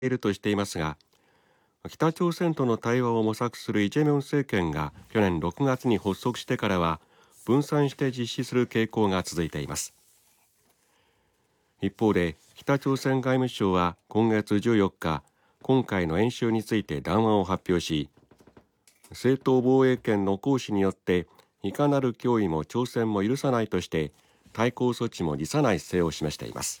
いるとしていますが、北朝鮮との対話を模索するイ・ジェミョン政権が去年6月に発足してからは分散して実施する傾向が続いています。一方で北朝鮮外務省は今月14日、今回の演習について談話を発表し、正当防衛権の行使によっていかなる脅威も朝鮮も許さないとして対抗措置も辞さない姿勢を示しています。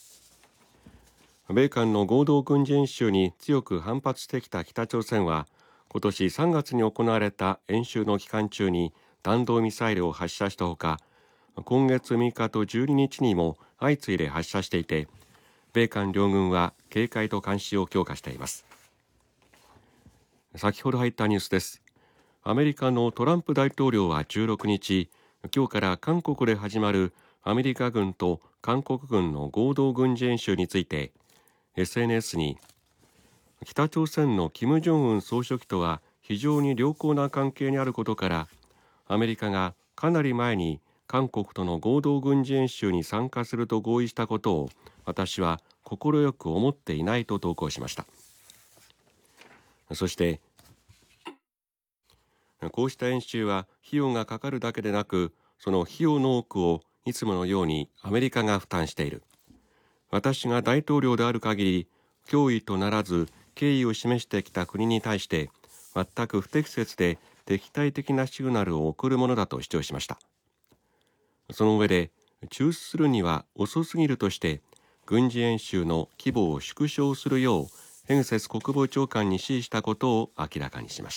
米韓の合同軍事演習に強く反発してきた北朝鮮は、今年3月に行われた演習の期間中に弾道ミサイルを発射したほか、今月3日と12日にも相次いで発射していて、米韓両軍は警戒と監視を強化しています。先ほど入ったニュースです。アメリカのトランプ大統領は16日、今日から韓国で始まるアメリカ軍と韓国軍の合同軍事演習について、SNS に北朝鮮の金正恩総書記とは非常に良好な関係にあることから、アメリカがかなり前に韓国との合同軍事演習に参加すると合意したことを私は快く思っていないと投稿しました。そしてこうした演習は費用がかかるだけでなく、その費用の多くをいつものようにアメリカが負担している。私が大統領である限り脅威とならず敬意を示してきた国に対して全く不適切で敵対的なシグナルを送るものだと主張しました。その上で、中止するには遅すぎるとして軍事演習の規模を縮小するようヘグセス国防長官に指示したことを明らかにしました。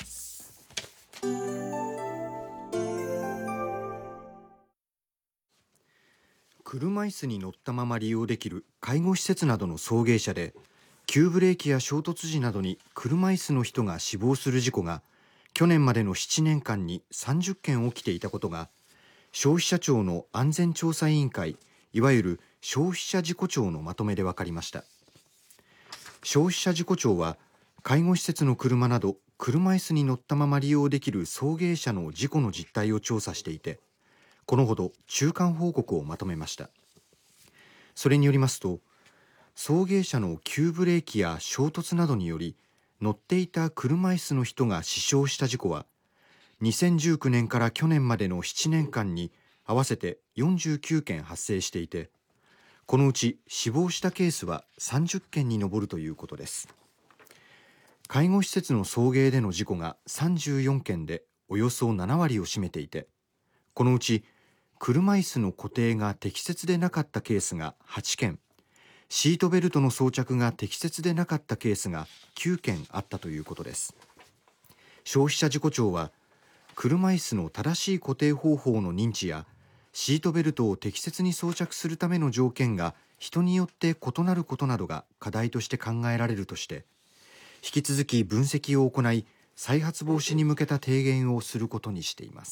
車椅子に乗ったまま利用できる介護施設などの送迎車で、急ブレーキや衝突時などに車椅子の人が死亡する事故が去年までの7年間に30件起きていたことが、消費者庁の安全調査委員会、いわゆる消費者事故調のまとめで分かりました。消費者事故調は、介護施設の車など車椅子に乗ったまま利用できる送迎車の事故の実態を調査していて、このほど中間報告をまとめました。それによりますと、送迎車の急ブレーキや衝突などにより乗っていた車椅子の人が死傷した事故は、2019年から去年までの7年間に合わせて49件発生していて、このうち死亡したケースは30件に上るということです。介護施設の送迎での事故が34件でおよそ7割を占めていて、このうち車椅子の固定が適切でなかったケースが8件、シートベルトの装着が適切でなかったケースが9件あったということです。消費者事故調は、車椅子の正しい固定方法の認知やシートベルトを適切に装着するための条件が人によって異なることなどが課題として考えられるとして、引き続き分析を行い再発防止に向けた提言をすることにしています。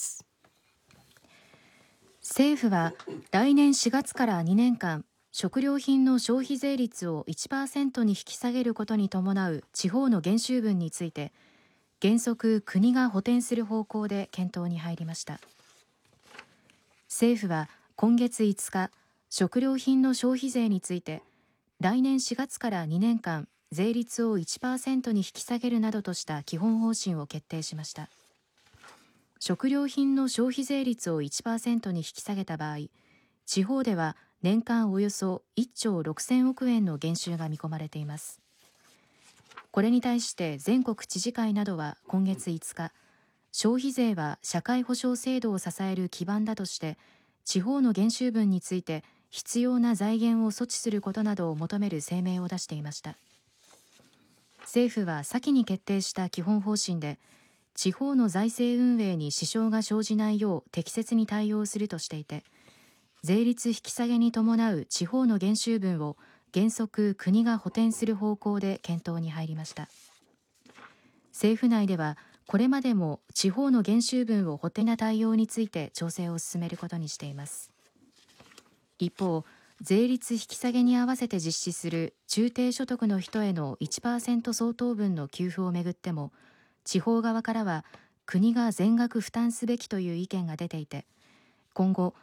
政府は来年4月から2年間、食料品の消費税率を 1% に引き下げることに伴う地方の減収分について、原則国が補填する方向で検討に入りました。政府は今月5日、食料品の消費税について来年4月から2年間税率を 1% に引き下げるなどとした基本方針を決定しました。食料品の消費税率を 1% に引き下げた場合、地方では年間およそ1兆6000億円の減収が見込まれています。これに対して全国知事会などは今月5日、消費税は社会保障制度を支える基盤だとして、地方の減収分について必要な財源を措置することなどを求める声明を出していました。政府は先に決定した基本方針で、地方の財政運営に支障が生じないよう適切に対応するとしていて、税率引き下げに伴う地方の減収分を原則国が補填する方向で検討に入りました。政府内ではこれまでも地方の減収分を補填な対応について調整を進めることにしています。一方、税率引き下げに合わせて実施する中低所得の人への 1% 相当分の給付をめぐっても、地方側からは国が全額負担すべきという意見が出ていて、今後